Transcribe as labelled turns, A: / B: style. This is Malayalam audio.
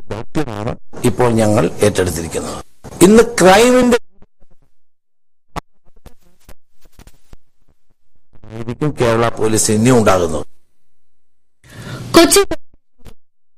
A: ദൗത്യമാണ് ഇപ്പോൾ ഞങ്ങൾ ഏറ്റെടുത്തിരിക്കുന്നത്. ഇന്ന് ക്രൈമിന്റെ കേരള പോലീസ് ഇനിയും ഉണ്ടാകുന്നത്.
B: കൊച്ചി